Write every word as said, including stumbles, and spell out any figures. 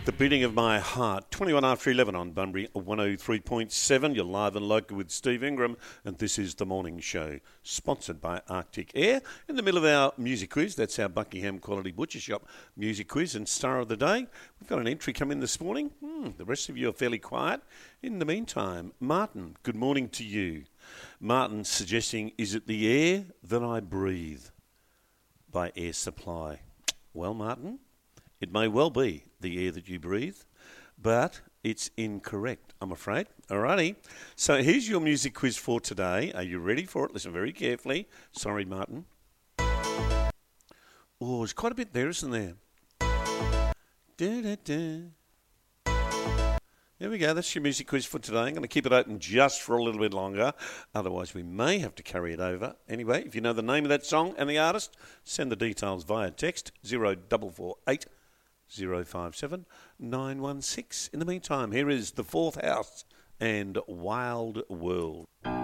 The beating of my heart. twenty-one after eleven on Bunbury one oh three point seven. You're live and local with Steve Ingram, and this is The Morning Show, sponsored by Arctic Air. In the middle of our music quiz, that's our Buckingham Quality Butcher Shop music quiz and star of the day. We've got an entry come in this morning. Hmm, the rest of you are fairly quiet. In the meantime, Martin, good morning to you. Martin suggesting, is it the air that I breathe by Air Supply? Well, Martin, it may well be the air that you breathe, but it's incorrect, I'm afraid. Alrighty. So here's your music quiz for today. Are you ready for it? Listen very carefully. Sorry, Martin. Oh, there's quite a bit there, isn't there? Da, da, da. There we go. That's your music quiz for today. I'm going to keep it open just for a little bit longer. Otherwise, we may have to carry it over. Anyway, if you know the name of that song and the artist, send the details via text zero four four eight zero five seven nine one six. In the meantime, here is The Fourth House and Wild World.